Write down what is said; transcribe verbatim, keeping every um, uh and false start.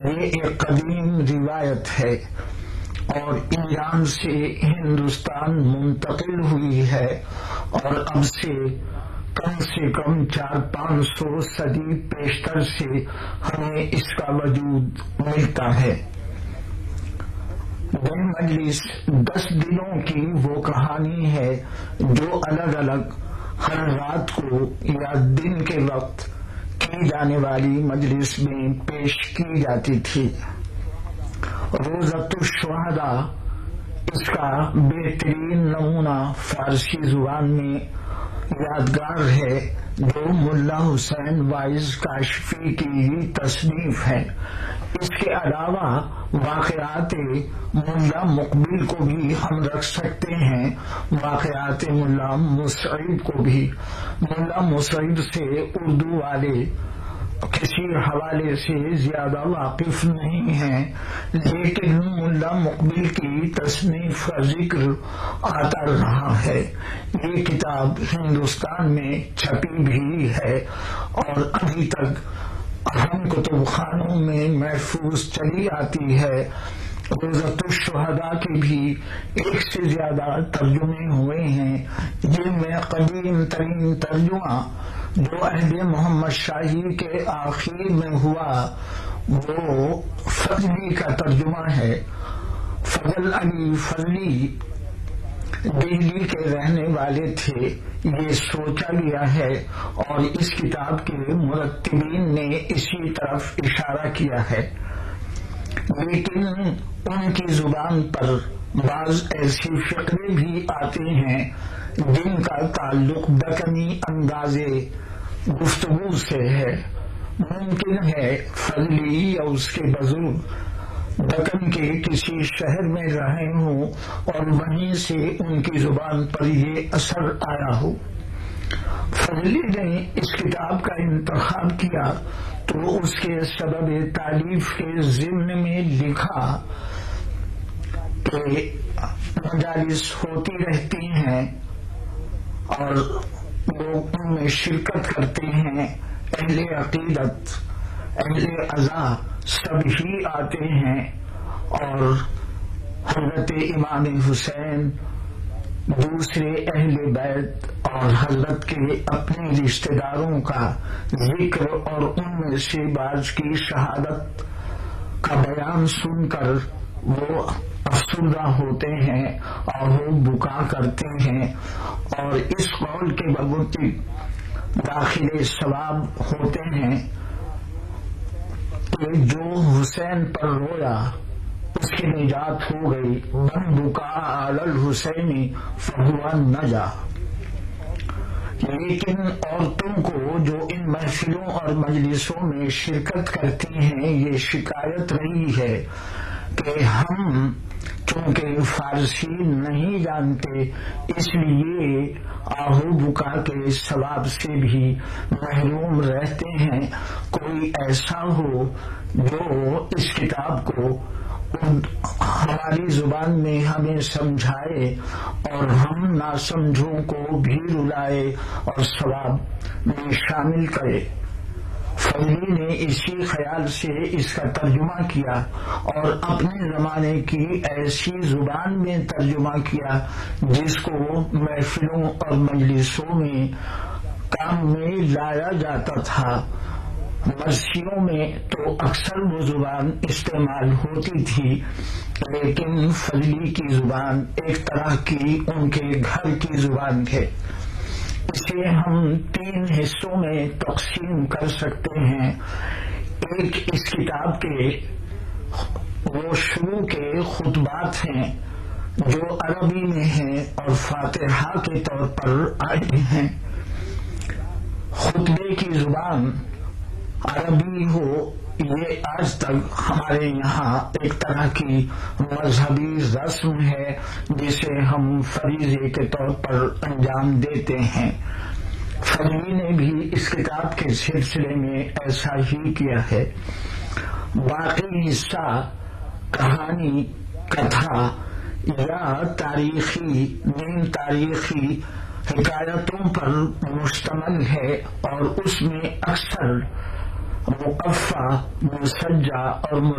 یہ ایک قدیم روایت ہے اور ایران سے ہندوستان منتقل ہوئی ہے اور اب سے کم سے کم چار پانچ سو صدی پیشتر سے ہمیں اس کا وجود ملتا ہے۔ یہ مجلس دس دنوں کی وہ کہانی ہے جو الگ الگ ہر رات کو یا دن کے وقت کی جانے والی مجلس میں پیش کی جاتی تھی۔ روزۃ الشہداء اس کا بہترین نمونہ فارسی زبان میں یادگار ہے جو ملا حسین وائز کاشفی کی تصنیف ہے۔ اس کے علاوہ واقعات ملا مقبل کو بھی ہم رکھ سکتے ہیں، واقعات ملا مسعود کو بھی۔ ملا مسعود سے اردو والے کسی حوالے سے زیادہ واقف نہیں ہیں، لیکن ملا مقبل کی تصنیف کا ذکر آتا رہا ہے۔ یہ کتاب ہندوستان میں چھپی بھی ہے اور ابھی تک اہم کتب خانوں میں محفوظ چلی آتی ہے۔ روزۃ الشہداء کے بھی ایک سے زیادہ ترجمے ہوئے ہیں، جن میں قدیم ترین ترجمہ جو عہد محمد شاہی کے آخر میں ہوا وہ فضلی کا ترجمہ ہے۔ فضل علی فضلی دہلی کے رہنے والے تھے، یہ سوچا گیا ہے اور اس کتاب کے مرتبین نے اسی طرف اشارہ کیا ہے، لیکن ان کی زبان پر بعض ایسی فقرے بھی آتے ہیں جن کا تعلق دکنی انداز گفتگو سے ہے۔ ممکن ہے فضلی یا اس کے بزرگ دکن کے کسی شہر میں رہے ہوں اور وہیں سے ان کی زبان پر یہ اثر آیا ہو۔ فضلی نے اس کتاب کا انتخاب کیا تو اس کے سبب تالیف کے ضمن میں لکھا کہ مجالس ہوتی رہتی ہیں اور لوگ ان میں شرکت کرتے ہیں، اہل عقیدت اہل عزا سب ہی آتے ہیں اور حضرت امام حسین، دوسرے اہل بیت اور حضرت کے اپنے رشتہ داروں کا ذکر اور ان میں سے بعض کی شہادت کا بیان سن کر وہ افسردہ ہوتے ہیں اور وہ بکا کرتے ہیں اور اس قول کے مطابق داخل ثواب ہوتے ہیں کہ جو حسین پر رویا اس کی نجات ہو گئی، من بکا علی الحسین فہو نجا۔ لیکن عورتوں کو جو ان محفلوں اور مجلسوں میں شرکت کرتی ہیں یہ شکایت رہی ہے کہ ہم چونکہ فارسی نہیں جانتے اس لیے آہو بکا کے ثواب سے بھی محروم رہتے ہیں۔ کوئی ایسا ہو جو اس کتاب کو ہماری زبان میں ہمیں سمجھائے اور ہم ناسمجھوں کو بھی رلائے اور ثواب میں شامل کرے۔ فضلی نے اسی خیال سے اس کا ترجمہ کیا اور اپنے زمانے کی ایسی زبان میں ترجمہ کیا جس کو محفلوں اور مجلسوں میں کام میں لایا جاتا تھا۔ مرثیوں میں تو اکثر وہ زبان استعمال ہوتی تھی، لیکن فضلی کی زبان ایک طرح کی ان کے گھر کی زبان ہے۔ اسے ہم تین حصوں میں تقسیم کر سکتے ہیں۔ ایک اس کتاب کے وہ شروع کے خطبات ہیں جو عربی میں ہیں اور فاتحہ کے طور پر آئے ہیں۔ خطبے کی زبان عربی ہو یہ آج تک ہمارے یہاں ایک طرح کی مذہبی رسم ہے جسے ہم فریضے کے طور پر انجام دیتے ہیں۔ فضلی نے بھی اس کتاب کے سلسلے میں ایسا ہی کیا ہے۔ باقی حصہ کہانی، کتھا یا تاریخی نیم تاریخی حکایتوں پر مشتمل ہے اور اس میں اکثر مقفع، مسجع اور